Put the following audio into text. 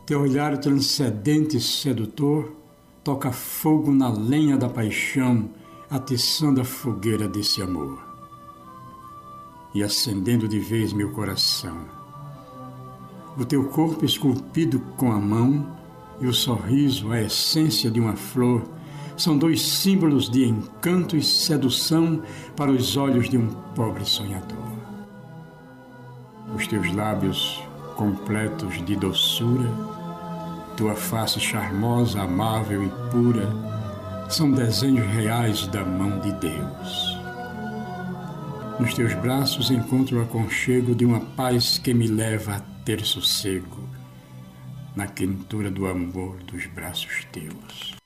Teu olhar transcendente e sedutor toca fogo na lenha da paixão, atiçando a fogueira desse amor e acendendo de vez meu coração. O teu corpo esculpido com a mão e o sorriso, a essência de uma flor, são dois símbolos de encanto e sedução para os olhos de um pobre sonhador. Os teus lábios completos de doçura, tua face charmosa, amável e pura, são desenhos reais da mão de Deus. Nos teus braços encontro o aconchego de uma paz que me leva a ter sossego, na quentura do amor dos braços teus.